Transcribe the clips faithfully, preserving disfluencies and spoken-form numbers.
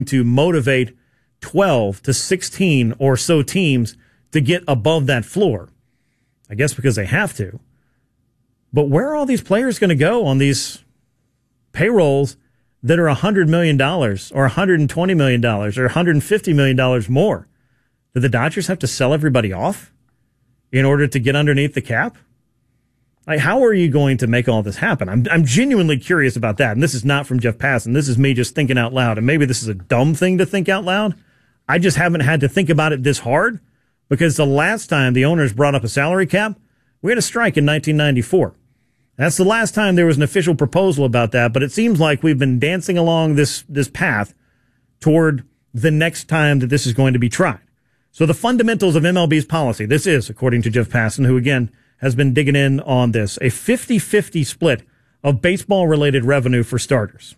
to motivate twelve to sixteen or so teams to get above that floor. I guess because they have to. But where are all these players going to go on these payrolls that are one hundred million dollars or one hundred twenty million dollars or one hundred fifty million dollars more? Do the Dodgers have to sell everybody off in order to get underneath the cap? Like, how are you going to make all this happen? I'm I'm genuinely curious about that. And this is not from Jeff Passan. This is me just thinking out loud. And maybe this is a dumb thing to think out loud. I just haven't had to think about it this hard because the last time the owners brought up a salary cap, we had a strike in nineteen ninety-four. That's the last time there was an official proposal about that. But it seems like we've been dancing along this, this path toward the next time that this is going to be tried. So the fundamentals of M L B's policy, this is, according to Jeff Passan, who again has been digging in on this, a fifty-fifty split of baseball-related revenue for starters.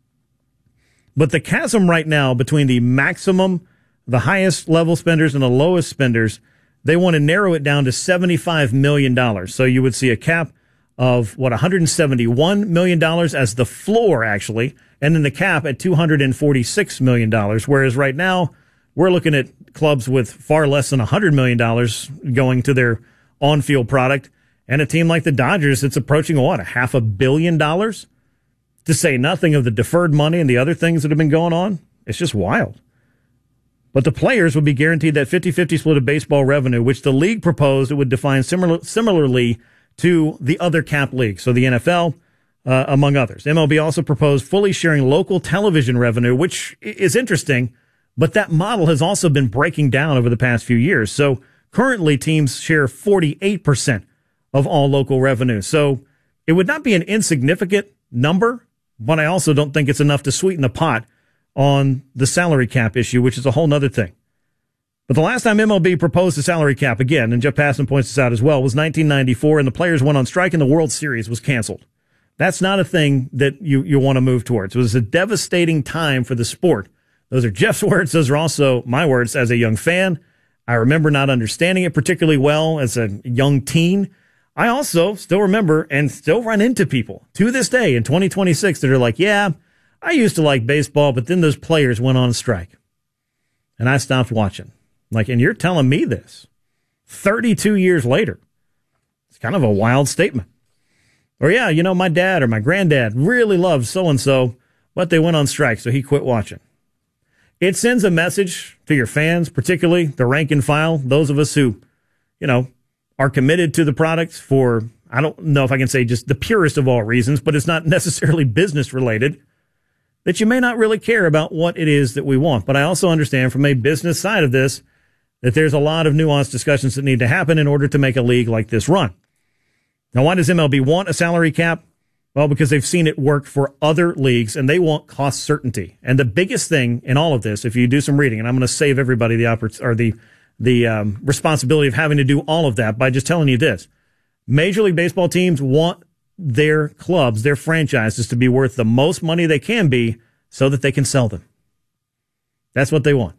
But the chasm right now between the maximum, the highest level spenders and the lowest spenders, they want to narrow it down to seventy-five million dollars. So you would see a cap of, what, one hundred seventy-one million dollars as the floor, actually, and then the cap at two hundred forty-six million dollars, whereas right now we're looking at clubs with far less than one hundred million dollars going to their on-field product, and a team like the Dodgers that's approaching, what, a half a billion dollars? To say nothing of the deferred money and the other things that have been going on. It's just wild. But the players would be guaranteed that fifty-fifty split of baseball revenue, which the league proposed it would define similar, similarly to the other cap leagues, so the N F L, uh, among others. M L B also proposed fully sharing local television revenue, which is interesting, but that model has also been breaking down over the past few years. So currently, teams share forty-eight percent of all local revenue. So it would not be an insignificant number, but I also don't think it's enough to sweeten the pot on the salary cap issue, which is a whole nother thing. But the last time M L B proposed a salary cap, again, and Jeff Passan points this out as well, was nineteen ninety-four, and the players went on strike and the World Series was canceled. That's not a thing that you, you want to move towards. It was a devastating time for the sport. Those are Jeff's words. Those are also my words as a young fan. I remember not understanding it particularly well as a young teen. I also still remember and still run into people to this day in twenty twenty-six that are like, yeah, I used to like baseball, but then those players went on strike and I stopped watching. Like, and you're telling me this thirty-two years later. It's kind of a wild statement. Or, yeah, you know, my dad or my granddad really loved so-and-so, but they went on strike, so he quit watching. It sends a message to your fans, particularly the rank and file, those of us who, you know, are committed to the product for, I don't know if I can say just the purest of all reasons, but it's not necessarily business related, that you may not really care about what it is that we want. But I also understand from a business side of this that there's a lot of nuanced discussions that need to happen in order to make a league like this run. Now, why does M L B want a salary cap? Well, because they've seen it work for other leagues, and they want cost certainty. And the biggest thing in all of this, if you do some reading, and I'm going to save everybody the oppor- or the the um, responsibility of having to do all of that by just telling you this. Major League Baseball teams want their clubs, their franchises, to be worth the most money they can be so that they can sell them. That's what they want.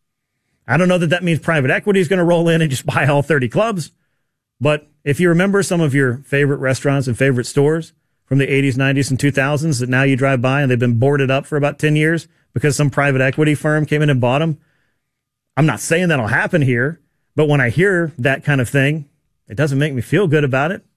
I don't know that that means private equity is going to roll in and just buy all thirty clubs. But if you remember some of your favorite restaurants and favorite stores from the eighties, nineties, and two thousands that now you drive by and they've been boarded up for about ten years because some private equity firm came in and bought them, I'm not saying that'll happen here, but when I hear that kind of thing, it doesn't make me feel good about it.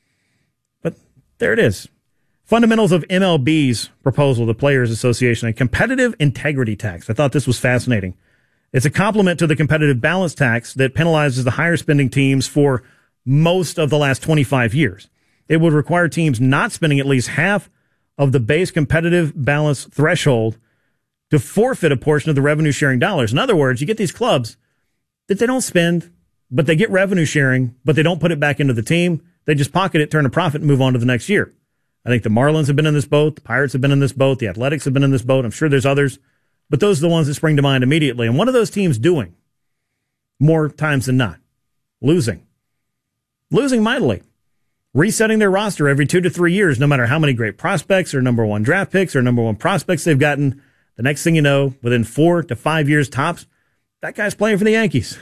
But there it is. Fundamentals of M L B's proposal, the Players Association, a competitive integrity tax. I thought this was fascinating. It's a complement to the competitive balance tax that penalizes the higher spending teams for most of the last twenty-five years. It would require teams not spending at least half of the base competitive balance threshold to forfeit a portion of the revenue sharing dollars. In other words, you get these clubs that they don't spend, but they get revenue sharing, but they don't put it back into the team. They just pocket it, turn a profit, and move on to the next year. I think the Marlins have been in this boat. The Pirates have been in this boat. The Athletics have been in this boat. I'm sure there's others, but those are the ones that spring to mind immediately. And what are those teams doing more times than not? Losing. Losing mightily. Resetting their roster every two to three years, no matter how many great prospects or number one draft picks or number one prospects they've gotten. The next thing you know, within four to five years tops, that guy's playing for the Yankees.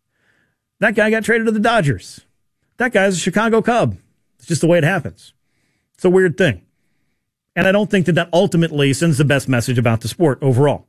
That guy got traded to the Dodgers. That guy's a Chicago Cub. It's just the way it happens. It's a weird thing. And I don't think that that ultimately sends the best message about the sport overall.